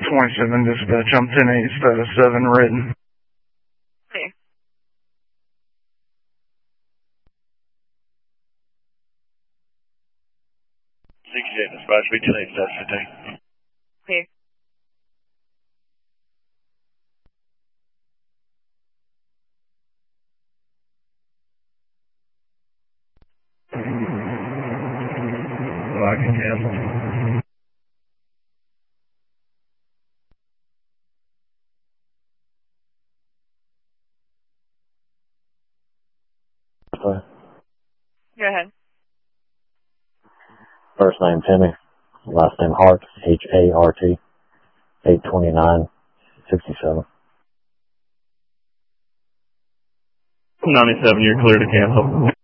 27 dispatch. I'm 10-8, status 7 written. Okay. 68 dispatch, be 10-8, status 15. Okay. I can cancel. Go ahead. First name Timmy, last name Hart, H-A-R-T, 829-67. 97, you're clear to cancel.